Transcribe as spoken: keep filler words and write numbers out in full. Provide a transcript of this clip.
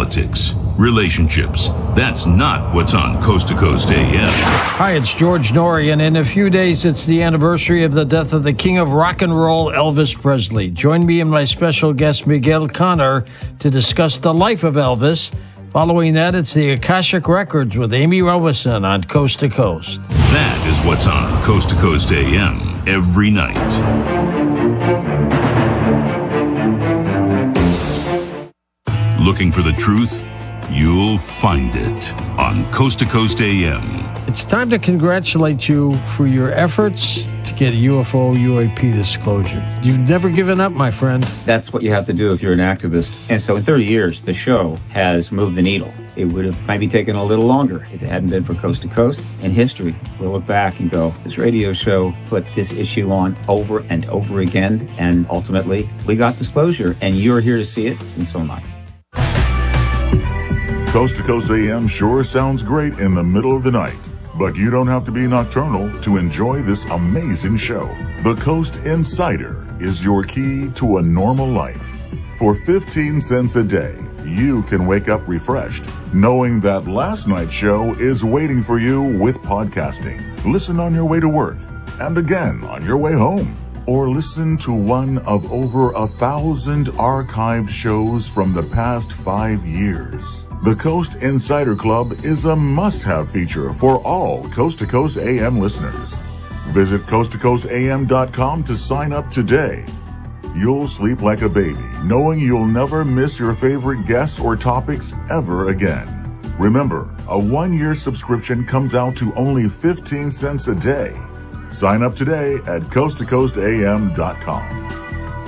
politics, relationships. That's not what's on Coast to Coast A M. Hi, it's George Norrie, and in a few days it's the anniversary of the death of the king of rock and roll, Elvis Presley. Join me and my special guest, Miguel Connor, to discuss the life of Elvis. Following that, it's the Akashic Records with Amy Robison on Coast to Coast. That is what's on Coast to Coast A M every night. Looking for the truth? You'll find it on Coast to Coast A M. It's time to congratulate you for your efforts to get U F O U A P disclosure. You've never given up, my friend. That's what you have to do if you're an activist. And so in thirty years, the show has moved the needle. It would have maybe taken a little longer if it hadn't been for Coast to Coast. In history, we'll look back and go, this radio show put this issue on over and over again, and ultimately, we got disclosure, and you're here to see it, and so am I. Coast to Coast A M sure sounds great in the middle of the night, but you don't have to be nocturnal to enjoy this amazing show. The Coast Insider is your key to a normal life. For fifteen cents a day, you can wake up refreshed, knowing that last night's show is waiting for you with podcasting. Listen on your way to work, and again on your way home. Or listen to one of over a thousand archived shows from the past five years. The Coast Insider Club is a must-have feature for all Coast to Coast A M listeners. Visit coast to coast a m dot com to sign up today. You'll sleep like a baby, knowing you'll never miss your favorite guests or topics ever again. Remember, a one-year subscription comes out to only fifteen cents a day. Sign up today at coast to coast a m dot com.